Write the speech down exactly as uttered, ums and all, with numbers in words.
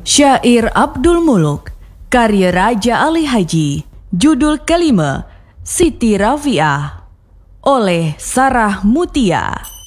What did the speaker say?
Syair Abdul Muluk, karya Raja Ali Haji, judul kelima, Siti Rafiah, oleh Sarah Mutia.